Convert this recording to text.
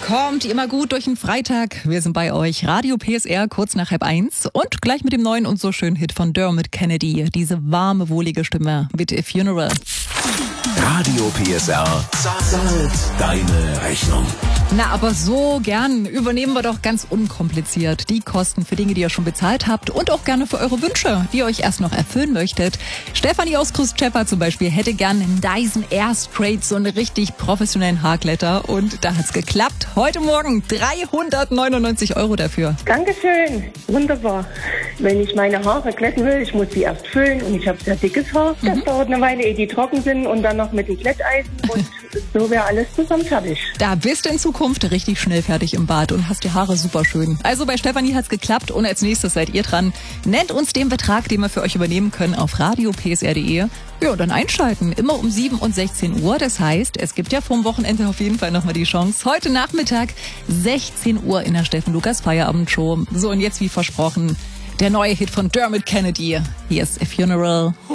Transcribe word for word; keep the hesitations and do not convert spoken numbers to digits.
Kommt immer gut durch den Freitag. Wir sind bei euch. Radio P S R kurz nach halb eins und gleich mit dem neuen und so schönen Hit von Dermot Kennedy. Diese warme, wohlige Stimme mit A Funeral. Radio P S R zahlt deine Rechnung. Na, aber so gern übernehmen wir doch ganz unkompliziert die Kosten für Dinge, die ihr schon bezahlt habt und auch gerne für eure Wünsche, die ihr euch erst noch erfüllen möchtet. Stefanie aus Krustschepper zum Beispiel hätte gern einen Dyson Air Straight, so einen richtig professionellen Haarglätter, und da hat's geklappt. Heute Morgen dreihundertneunundneunzig Euro dafür. Dankeschön, wunderbar. Wenn ich meine Haare glätten will, ich muss sie erst föhnen und ich habe sehr dickes Haar. Das mhm. dauert eine Weile, ehe die trocken sind, und dann noch mit dem Glätteisen und so wäre alles zusammen fertig. Da bist du in Zukunft richtig schnell fertig im Bad und hast die Haare super schön. Also bei Stefanie hat's geklappt und als nächstes seid ihr dran. Nennt uns den Betrag, den wir für euch übernehmen können, auf radio p s r punkt d e. Ja, und dann einschalten. Immer um sieben und sechzehn Uhr. Das heißt, es gibt ja vorm Wochenende auf jeden Fall nochmal die Chance. Heute Nachmittag sechzehn Uhr in der Steffen Lukas Feierabendshow. So, und jetzt wie versprochen, der neue Hit von Dermot Kennedy. Hier ist A Funeral.